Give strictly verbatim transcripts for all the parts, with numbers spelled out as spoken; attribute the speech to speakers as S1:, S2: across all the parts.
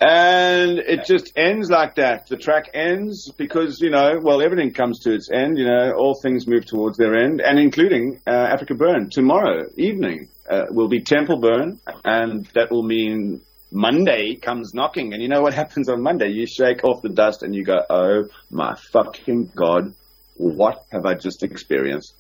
S1: And it just ends like that. The track ends because, you know, well, everything comes to its end. You know, all things move towards their end, and including uh, Africa Burn. Tomorrow evening uh, will be Temple Burn, and that will mean Monday comes knocking. And you know what happens on Monday? You shake off the dust and you go, oh, my fucking God, what have I just experienced?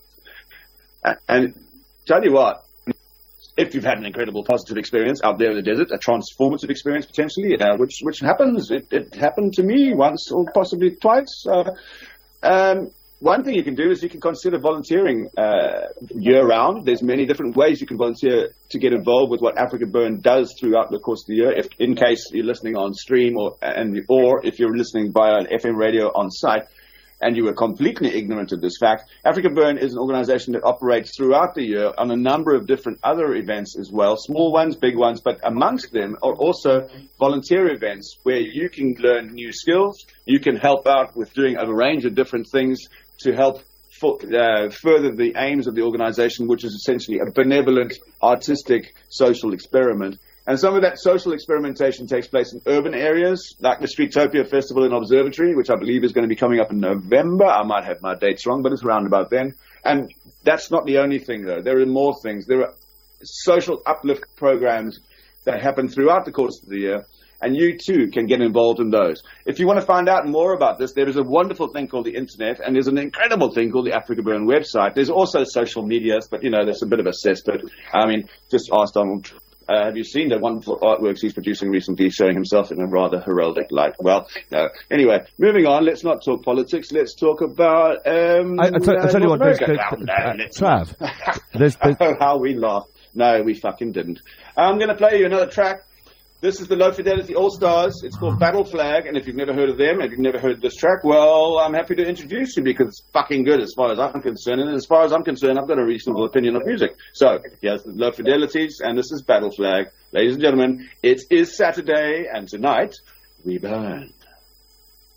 S1: And tell you what, if you've had an incredible positive experience out there in the desert, a transformative experience potentially, uh, which which happens, it, it happened to me once or possibly twice. Uh, um, one thing you can do is you can consider volunteering uh, year-round. There's many different ways you can volunteer to get involved with what Africa Burn does throughout the course of the year. If, in case you're listening on stream or and or if you're listening via an F M radio on site, and you were completely ignorant of this fact, Africa Burn is an organization that operates throughout the year on a number of different other events as well, small ones, big ones, but amongst them are also volunteer events where you can learn new skills, you can help out with doing a range of different things to help for, uh, further the aims of the organization, which is essentially a benevolent, artistic, social experiment. And some of that social experimentation takes place in urban areas, like the Streetopia Festival and Observatory, which I believe is going to be coming up in November. I might have my dates wrong, but it's around about then. And that's not the only thing, though. There are more things. There are social uplift programs that happen throughout the course of the year, and you, too, can get involved in those. If you want to find out more about this, there is a wonderful thing called the Internet, and there's an incredible thing called the Africa Burn website. There's also social medias, but, you know, there's a bit of a cesspit. I mean, just ask Donald. Uh, have you seen the wonderful artworks he's producing recently showing himself in a rather heraldic light? Well, no. Anyway, moving on. Let's not talk politics. Let's talk about... Um,
S2: I, I, t- I tell you what, there's...
S1: there's,
S2: there's uh, Trav. There's, there's...
S1: Oh, how we laughed. No, we fucking didn't. I'm going to play you another track. This is the Low Fidelity All-Stars. It's called Battle Flag, and if you've never heard of them, if you've never heard this track, well, I'm happy to introduce you because it's fucking good as far as I'm concerned, and as far as I'm concerned, I've got a reasonable opinion of music. So, here's the Low Fidelities, and this is Battle Flag. Ladies and gentlemen, it is Saturday, and tonight, we burn.